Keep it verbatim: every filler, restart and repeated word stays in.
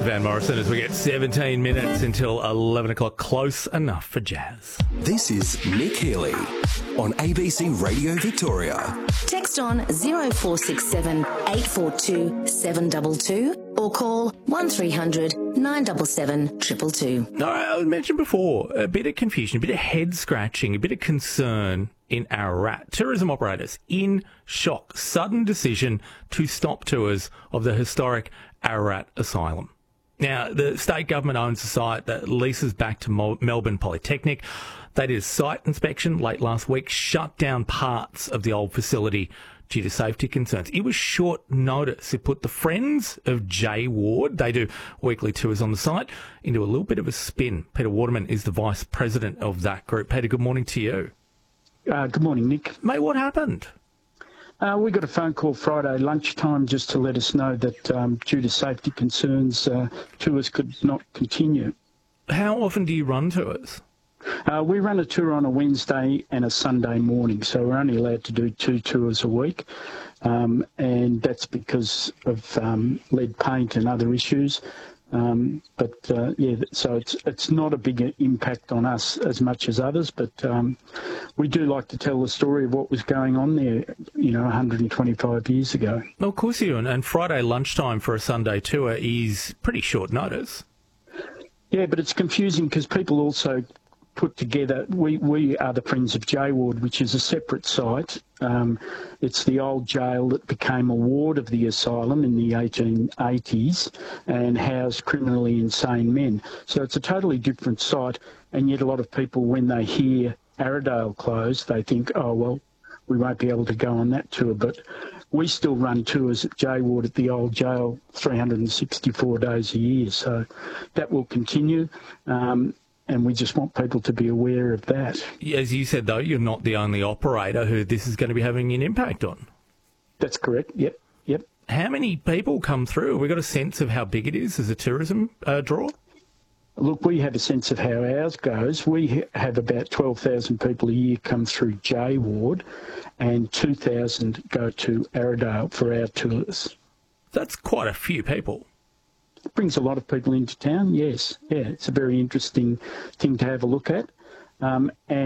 Van Morrison as we get seventeen minutes until eleven o'clock. Close enough for jazz. This is Nick Healy on A B C Radio Victoria. Text on zero four six seven eight four two seven two two or call one three hundred nine seven seven two two two. No, I mentioned before, a bit of confusion, a bit of head scratching, a bit of concern in Ararat. Tourism operators in shock. Sudden decision to stop tours of the historic Ararat Asylum. Now, the state government owns the site that leases back to Mo- Melbourne Polytechnic. They did a site inspection late last week, shut down parts of the old facility due to safety concerns. It was short notice. It put the Friends of J Ward, they do weekly tours on the site, into a little bit of a spin. Peter Waterman is the vice president of that group. Peter, good morning to you. Uh, good morning, Nick. Mate, what happened? Uh, we got a phone call Friday lunchtime just to let us know that um, due to safety concerns, uh, tours could not continue. How often do you run tours? Uh, we run a tour on a Wednesday and a Sunday morning, so we're only allowed to do two tours a week, um, and that's because of um, lead paint and other issues. Um, but uh, yeah, so it's it's not a big impact on us as much as others, but um, we do like to tell the story of what was going on there, you know, one hundred twenty-five years ago. Well, of course you do, and, and Friday lunchtime for a Sunday tour is pretty short notice. Yeah, but it's confusing because people also put together, we, we are the Friends of J Ward, which is a separate site. Um, it's the old jail that became a ward of the asylum in the eighteen eighties and housed criminally insane men. So it's a totally different site, and yet a lot of people, when they hear Arradale closed, they think, oh, well, we won't be able to go on that tour. But we still run tours at J Ward at the old jail three hundred sixty-four days a year, so that will continue. Um, And we just want people to be aware of that. As you said, though, you're not the only operator who this is going to be having an impact on. That's correct. Yep. Yep. How many people come through? Have we got a sense of how big it is as a tourism uh, draw? Look, we have a sense of how ours goes. We have about twelve thousand people a year come through J Ward and two thousand go to Arradale for our tours. That's quite a few people. It brings a lot of people into town, yes. Yeah, it's a very interesting thing to have a look at. Um, and